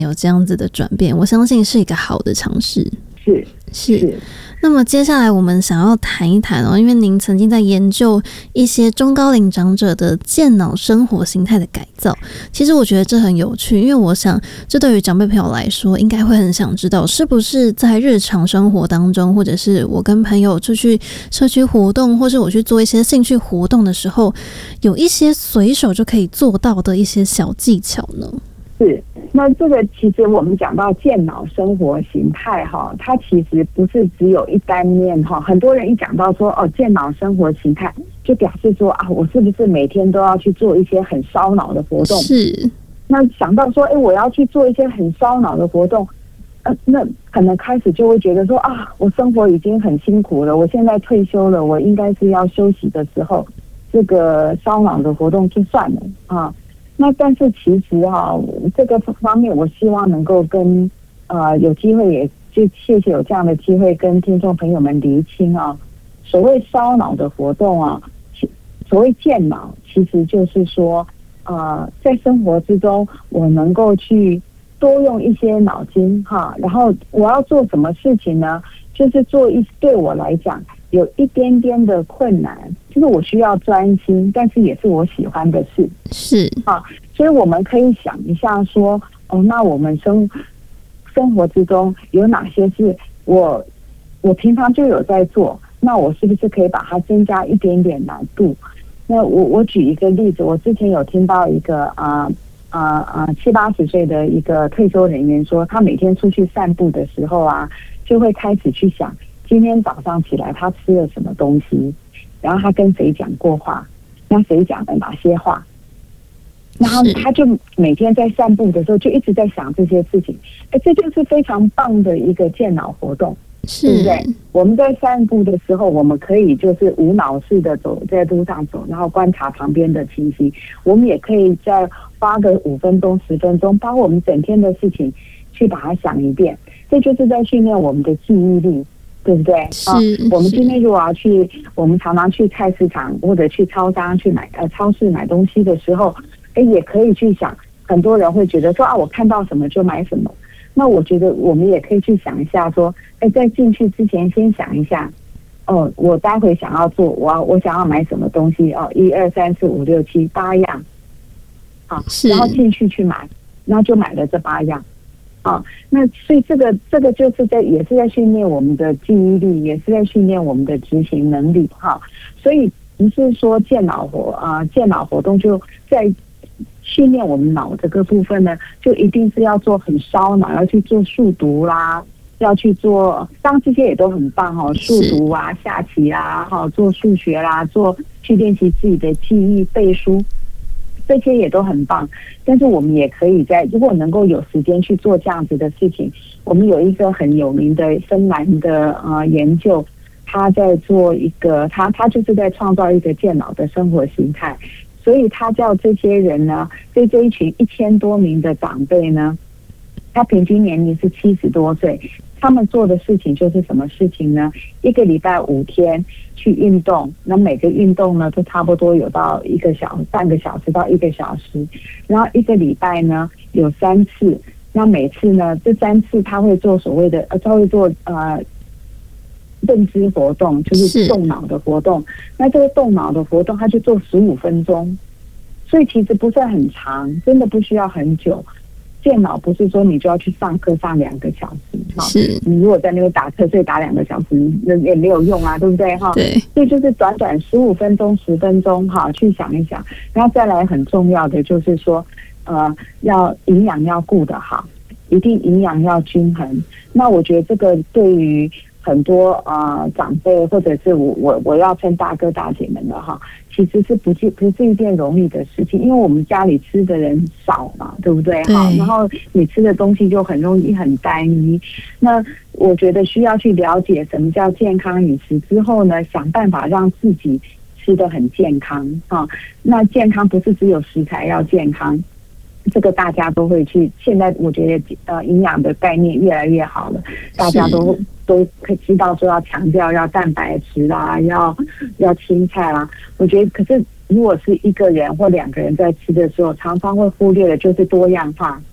有这样子的转变，我相信是一个好的尝试。 是。 那么接下来我们想要谈一谈因为您曾经在研究一些中高龄长者的健脑生活形态的改造，其实我觉得这很有趣，因为我想这对于长辈朋友来说应该会很想知道，是不是在日常生活当中，或者是我跟朋友出去社区活动，或是我去做一些兴趣活动的时候，有一些随手就可以做到的一些小技巧呢？ 是，那这个其实我们讲到健脑生活形态它其实不是只有一单面很多人一讲到说健脑生活形态，就表示说我是不是每天都要去做一些很烧脑的活动？ 是。 那想到说我要去做一些很烧脑的活动，那可能开始就会觉得说我生活已经很辛苦了，我现在退休了，我应该是要休息的时候，这个烧脑的活动就算了那但是其实这个方面我希望能够跟有机会也就谢谢有这样的机会跟听众朋友们厘清所谓烧脑的活动所谓健脑其实就是说在生活之中我能够去多用一些脑筋然后我要做什么事情呢？就是对我来讲有一点点的困难，就是我需要专心，但是也是我喜欢的事。 是所以我们可以想一下说那我们生活之中有哪些是我平常就有在做，那我是不是可以把它增加一点点难度？那我举一个例子，我之前有听到一个70-80岁的一个退休人员说，他每天出去散步的时候就会开始去想今天早上起来他吃了什么东西，然后他跟谁讲过话，那谁讲了哪些话，然后他就每天在散步的时候就一直在想这些事情。这就是非常棒的一个健脑活动，对不对？我们在散步的时候，我们可以就是无脑式的走在路上走，然后观察旁边的情形。我们也可以再花个5分钟10分钟，把我们整天的事情去把它想一遍，这就是在训练我们的记忆力，对不对？我们今天如果我们常常去菜市场或者去超商超市买东西的时候，也可以去想。很多人会觉得说我看到什么就买什么，那我觉得我们也可以去想一下说，在进去之前先想一下，我待会想要做，我想要买什么东西1、2、3、4、5、6、7、8样，然后进去买，然后就买了这8样。那所以这个就是也是在训练我们的记忆力，也是在训练我们的执行能力所以不是说健脑活动就在训练我们脑这个部分呢，就一定是要做很烧脑，要去做数独啦，要去做，当然这些也都很棒数独下棋做数学啦，去练习自己的记忆背书，这些也都很棒。但是我们也可以如果能够有时间去做这样子的事情，我们有一个很有名的芬兰的研究，他在做一个他就是在创造一个健脑的生活形态。所以他叫这些人呢，对这一群1000多名的长辈呢，他平均年龄是70多岁，他们做的事情就是什么事情呢？一个礼拜5天去运动，那每个运动呢都差不多有到半个小时到1个小时，然后一个礼拜呢有3次，那每次呢这3次他会做所谓的他会做认知活动，就是动脑的活动。那这个动脑的活动他就做15分钟，所以其实不算很长，真的不需要很久。健脑不是说你就要去上课上2个小时你如果在那边打瞌睡打2个小时那也没有用对不对对， 所以就是短短15分钟10分钟去想一想。然后再来很重要的就是说要营养要顾得好，一定营养要均衡。那我觉得这个对于很多长辈或者是我要称大哥大姐们的其实是不是一件容易的事情，因为我们家里吃的人少嘛，对不对？然后你吃的东西就很容易很单一。那我觉得需要去了解什么叫健康饮食之后呢，想办法让自己吃得很健康那健康不是只有食材要健康，这个大家都会去。现在我觉得营养的概念越来越好了，大家都可以知道说要强调要蛋白质啦，要青菜啦。我觉得可是如果是1个人或2个人在吃的时候，常常会忽略的就是多样化。